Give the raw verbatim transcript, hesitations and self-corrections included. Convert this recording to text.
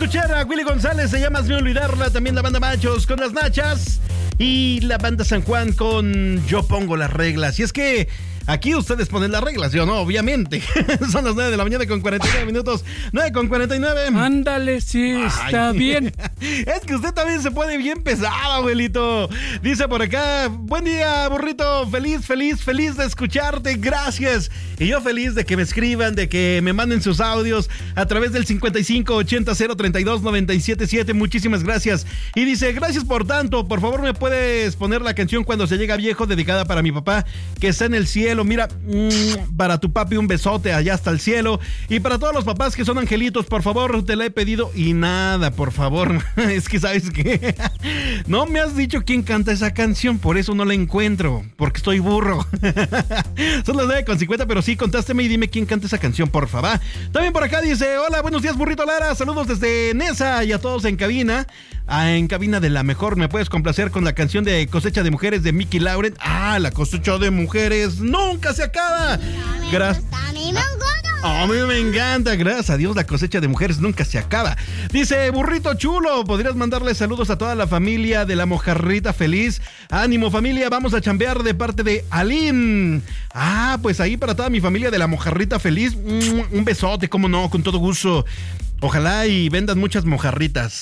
escuchar a Willy González, se llama Hazme Olvidarla, también la banda Machos con Las Nachas y la banda San Juan con Yo Pongo las Reglas. Y es que aquí ustedes ponen las reglas, yo no, obviamente. Son las nueve de la mañana con cuarenta y nueve minutos. nueve con cuarenta y nueve. Ándale, sí, está Ay. bien. Es que usted también se pone bien pesado, abuelito. Dice por acá, buen día, burrito. Feliz, feliz, feliz de escucharte. Gracias. Y yo feliz de que me escriban, de que me manden sus audios a través del cincuenta y cinco ochenta cero treinta y dos noventa y siete siete. Muchísimas gracias. Y dice, gracias por tanto. Por favor, ¿me puedes poner la canción Cuando se llega viejo, dedicada para mi papá, que está en el cielo? Mira, mmm, para tu papi un besote allá hasta el cielo. Y para todos los papás que son angelitos, por favor, te la he pedido. Y nada, por favor. Es que sabes que no me has dicho quién canta esa canción, por eso no la encuentro, porque estoy burro. Son las nueve con cincuenta, pero sí, contásteme y dime quién canta esa canción, por favor. También por acá dice, hola, buenos días, burrito Lara. Saludos desde Nesa y a todos en cabina. Ah, en cabina de la mejor, ¿me puedes complacer con la canción de Cosecha de Mujeres de Mickey Laurent? Ah, la cosecha de mujeres nunca se acaba. Gracias. A mí me encanta, gracias a Dios la cosecha de mujeres nunca se acaba. Dice, burrito chulo, ¿podrías mandarle saludos a toda la familia de la Mojarrita Feliz? Ánimo familia, vamos a chambear de parte de Aline. Ah, pues ahí para toda mi familia de la Mojarrita Feliz, un besote, cómo no, con todo gusto. Ojalá y vendan muchas mojarritas.